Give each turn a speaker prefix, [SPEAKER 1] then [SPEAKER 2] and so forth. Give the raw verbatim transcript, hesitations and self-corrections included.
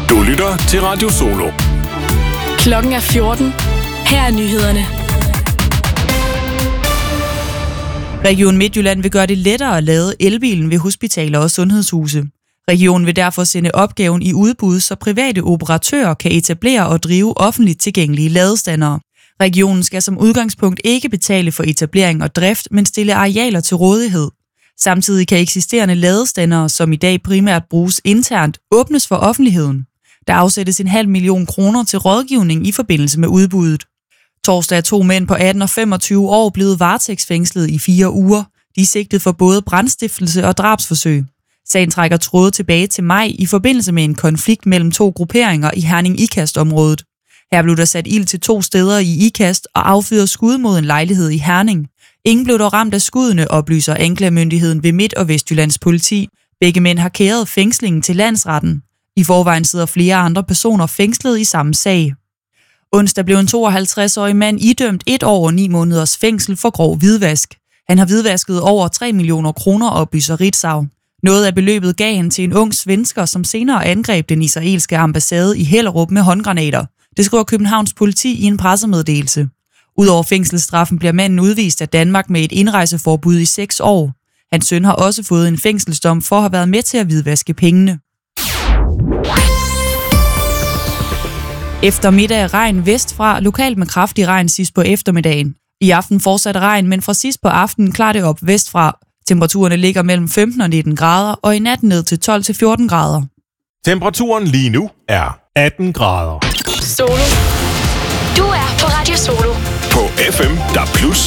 [SPEAKER 1] Du lytter til Radio Solo.
[SPEAKER 2] Klokken er fjorten. Her er nyhederne.
[SPEAKER 3] Region Midtjylland vil gøre det lettere at lade elbilen ved hospitaler og sundhedshuse. Regionen vil derfor sende opgaven i udbud, så private operatører kan etablere og drive offentligt tilgængelige ladestandere. Regionen skal som udgangspunkt ikke betale for etablering og drift, men stille arealer til rådighed. Samtidig kan eksisterende ladestandere, som i dag primært bruges internt, åbnes for offentligheden. Der afsættes en halv million kroner til rådgivning i forbindelse med udbuddet. Torsdag er to mænd på atten og femogtyve år blevet varetægtsfængslet i fire uger. De er sigtet for både brandstiftelse og drabsforsøg. Sagen trækker tråde tilbage til maj i forbindelse med en konflikt mellem to grupperinger i Herning-Ikast-området. Her blev der sat ild til to steder i Ikast og affyret skud mod en lejlighed i Herning. Ingen blev dog ramt af skuddene, oplyser anklagemyndigheden ved Midt- og Vestjyllands politi. Begge mænd har kæret fængslingen til landsretten. I forvejen sidder flere andre personer fængslet i samme sag. Onsdag blev en tooghalvtreds-årig mand idømt et år og ni måneders fængsel for grov hvidvask. Han har hvidvasket over tre millioner kroner, oplyser Ritzau. Noget af beløbet gav han til en ung svensker, som senere angreb den israelske ambassade i Hellerup med håndgranater. Det skriver Københavns politi i en pressemeddelelse. Udover fængselsstraffen bliver manden udvist af Danmark med et indrejseforbud i seks år. Hans søn har også fået en fængselsdom for at have været med til at hvidvaske pengene. Eftermiddag regn vestfra, lokalt med kraftig regn sidst på eftermiddagen. I aften fortsat regn, men fra sidst på aftenen klarer det op vestfra. Temperaturerne ligger mellem femten og nitten grader, og i nat ned til tolv til fjorten grader.
[SPEAKER 1] Temperaturen lige nu er atten grader.
[SPEAKER 2] Solo. Du er på Radio Solo.
[SPEAKER 1] På F M, der plus